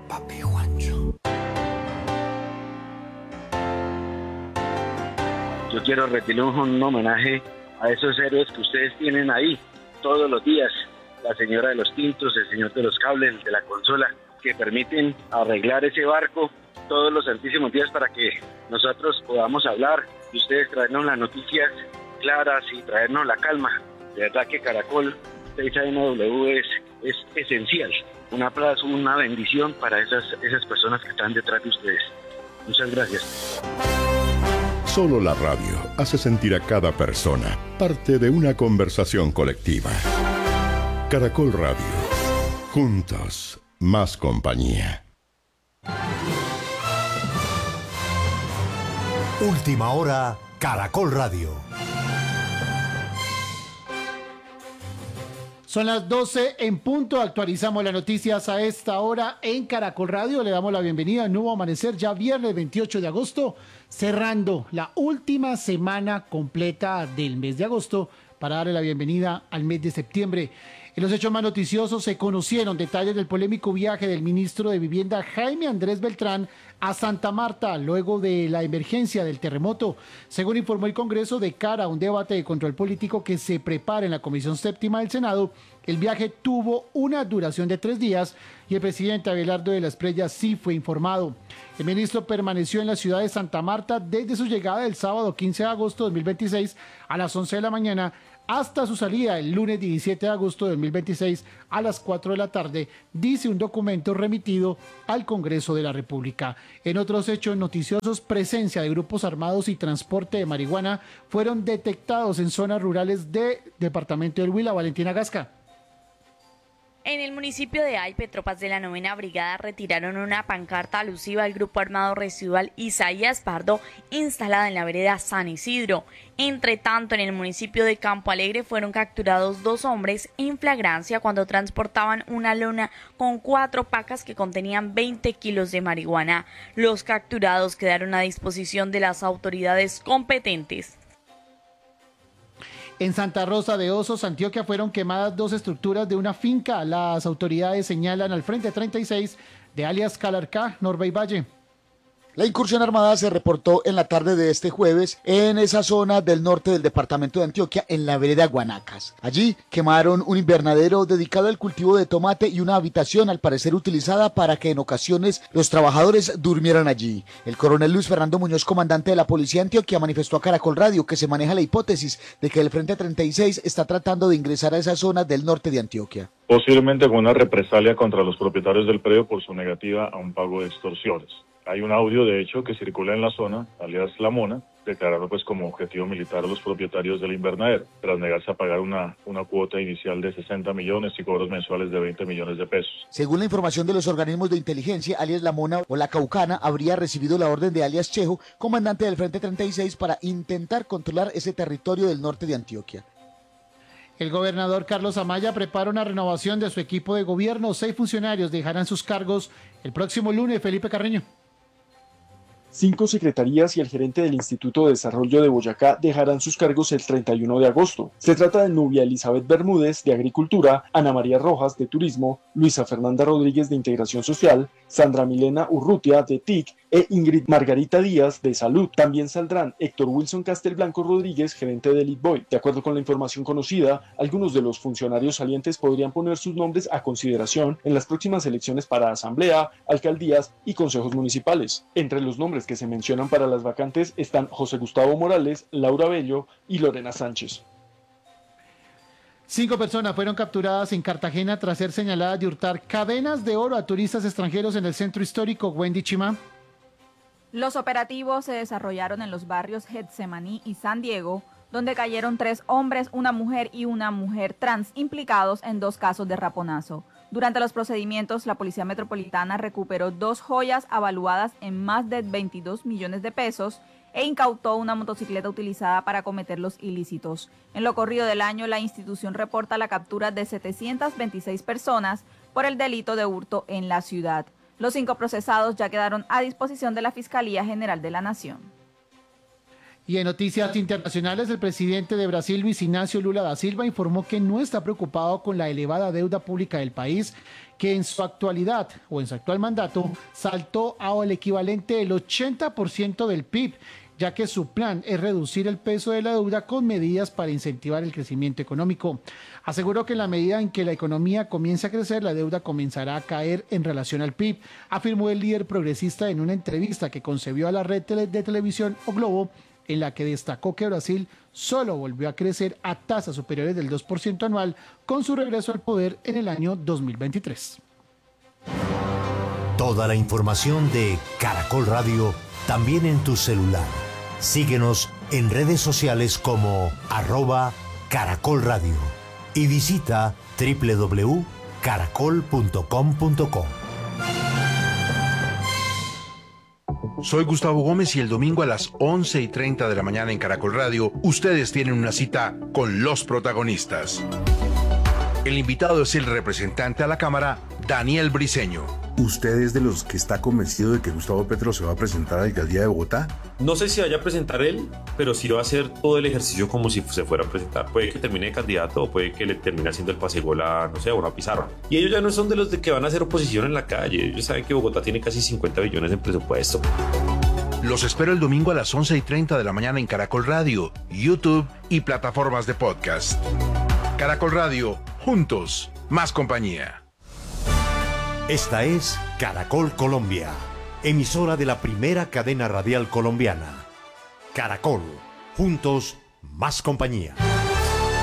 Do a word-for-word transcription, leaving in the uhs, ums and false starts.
Papi Juancho. Yo quiero rendirle un homenaje a esos héroes que ustedes tienen ahí todos los días. La señora de los tintos, el señor de los cables, el de la consola, que permiten arreglar ese barco todos los santísimos días para que nosotros podamos hablar y ustedes traernos las noticias claras y traernos la calma. De verdad que Caracol seis A M W es, es esencial. Un aplauso, una bendición para esas, esas personas que están detrás de ustedes. Muchas gracias. Solo la radio hace sentir a cada persona parte de una conversación colectiva. Caracol Radio. Juntos, más compañía. Última hora, Caracol Radio. Son las doce en punto, actualizamos las noticias a esta hora en Caracol Radio. Le damos la bienvenida al nuevo amanecer, ya viernes veintiocho de agosto, cerrando la última semana completa del mes de agosto para darle la bienvenida al mes de septiembre. En los hechos más noticiosos se conocieron detalles del polémico viaje del ministro de Vivienda Jaime Andrés Beltrán a Santa Marta luego de la emergencia del terremoto. Según informó el Congreso, de cara a un debate de control político que se prepara en la Comisión Séptima del Senado, el viaje tuvo una duración de tres días y el presidente Abelardo de la Espriella sí fue informado. El ministro permaneció en la ciudad de Santa Marta desde su llegada el sábado quince de agosto de dos mil veintiséis a las once de la mañana hasta su salida el lunes diecisiete de agosto de dos mil veintiséis a las cuatro de la tarde, dice un documento remitido al Congreso de la República. En otros hechos noticiosos, presencia de grupos armados y transporte de marihuana fueron detectados en zonas rurales del departamento del Huila. Valentina Gasca. En el municipio de Aipe, tropas de la novena brigada retiraron una pancarta alusiva al grupo armado residual Isaías Pardo instalada en la vereda San Isidro. Entre tanto, en el municipio de Campo Alegre fueron capturados dos hombres en flagrancia cuando transportaban una lona con cuatro pacas que contenían veinte kilos de marihuana. Los capturados quedaron a disposición de las autoridades competentes. En Santa Rosa de Osos, Antioquia, fueron quemadas dos estructuras de una finca. Las autoridades señalan al Frente treinta y seis de alias Calarcá, Norbey Valle. La incursión armada se reportó en la tarde de este jueves en esa zona del norte del departamento de Antioquia, en la vereda Guanacas. Allí quemaron un invernadero dedicado al cultivo de tomate y una habitación al parecer utilizada para que en ocasiones los trabajadores durmieran allí. El coronel Luis Fernando Muñoz, comandante de la Policía de Antioquia, manifestó a Caracol Radio que se maneja la hipótesis de que el Frente treinta y seis está tratando de ingresar a esa zona del norte de Antioquia. Posiblemente con una represalia contra los propietarios del predio por su negativa a un pago de extorsiones. Hay un audio, de hecho, que circula en la zona, alias La Mona, declarando pues como objetivo militar a los propietarios del invernadero, tras negarse a pagar una, una cuota inicial de sesenta millones y cobros mensuales de veinte millones de pesos. Según la información de los organismos de inteligencia, alias La Mona o La Caucana habría recibido la orden de alias Chejo, comandante del Frente treinta y seis, para intentar controlar ese territorio del norte de Antioquia. El gobernador Carlos Amaya prepara una renovación de su equipo de gobierno. Seis funcionarios dejarán sus cargos el próximo lunes. Felipe Carreño. Cinco secretarías y el gerente del Instituto de Desarrollo de Boyacá dejarán sus cargos el treinta y uno de agosto. Se trata de Nubia Elizabeth Bermúdez, de Agricultura, Ana María Rojas, de Turismo, Luisa Fernanda Rodríguez, de Integración Social, Sandra Milena Urrutia, de T I C, e Ingrid Margarita Díaz, de Salud. También saldrán Héctor Wilson Castelblanco Rodríguez, gerente de Elite Boy. De acuerdo con la información conocida, algunos de los funcionarios salientes podrían poner sus nombres a consideración en las próximas elecciones para asamblea, alcaldías y consejos municipales. Entre los nombres que se mencionan para las vacantes están José Gustavo Morales, Laura Bello y Lorena Sánchez. Cinco personas fueron capturadas en Cartagena tras ser señaladas de hurtar cadenas de oro a turistas extranjeros en el centro histórico. Wendy Chima. Los operativos se desarrollaron en los barrios Getsemaní y San Diego, donde cayeron tres hombres, una mujer y una mujer trans implicados en dos casos de raponazo. Durante los procedimientos, la Policía Metropolitana recuperó dos joyas avaluadas en más de veintidós millones de pesos e incautó una motocicleta utilizada para cometer los ilícitos. En lo corrido del año, la institución reporta la captura de setecientas veintiséis personas por el delito de hurto en la ciudad. Los cinco procesados ya quedaron a disposición de la Fiscalía General de la Nación. Y en noticias internacionales, el presidente de Brasil, Luis Ignacio Lula da Silva, informó que no está preocupado con la elevada deuda pública del país, que en su actualidad o en su actual mandato saltó al equivalente del ochenta por ciento del P I B, ya que su plan es reducir el peso de la deuda con medidas para incentivar el crecimiento económico. Aseguró que en la medida en que la economía comience a crecer, la deuda comenzará a caer en relación al P I B, afirmó el líder progresista en una entrevista que concedió a la red de televisión O Globo, en la que destacó que Brasil solo volvió a crecer a tasas superiores del dos por ciento anual con su regreso al poder en el año dos mil veintitrés. Toda la información de Caracol Radio también en tu celular. Síguenos en redes sociales como arroba Caracol Radio y visita doble u doble u doble u punto caracol punto com punto co. Soy Gustavo Gómez y el domingo a las once y treinta de la mañana en Caracol Radio, ustedes tienen una cita con los protagonistas. El invitado es el representante a la Cámara, Daniel Briceño. ¿Usted es de los que está convencido de que Gustavo Petro se va a presentar a la alcaldía de Bogotá? No sé si vaya a presentar él, pero sí va a hacer todo el ejercicio como si se fuera a presentar. Puede que termine de candidato o puede que le termine haciendo el pasegol a, no sé, a una pizarra. Y ellos ya no son de los de que van a hacer oposición en la calle. Ellos saben que Bogotá tiene casi cincuenta billones en presupuesto. Los espero el domingo a las once y treinta de la mañana en Caracol Radio, YouTube y plataformas de podcast. Caracol Radio, juntos, más compañía. Esta es Caracol Colombia, emisora de la primera cadena radial colombiana. Caracol, juntos, más compañía.